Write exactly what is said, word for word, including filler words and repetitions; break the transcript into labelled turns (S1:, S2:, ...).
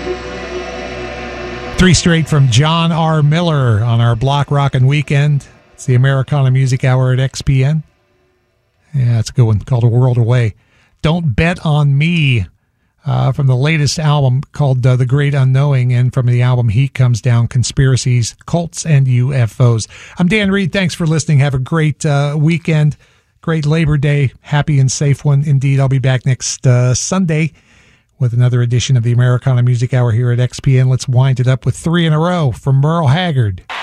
S1: Three straight from John R. Miller on our Block Rockin' Weekend. It's the Americana Music Hour at X P N. Yeah, it's a good one, called A World Away. Don't Bet on Me, uh, from the latest album called uh, The Great Unknowing, and from the album Heat Comes Down, Conspiracies, Cults, and U F Os. I'm Dan Reed. Thanks for listening. Have a great uh, weekend, great Labor Day, happy and safe one indeed. I'll be back next uh, Sunday with another edition of the Americana Music Hour here at X P N. Let's wind it up with three in a row from Merle Haggard.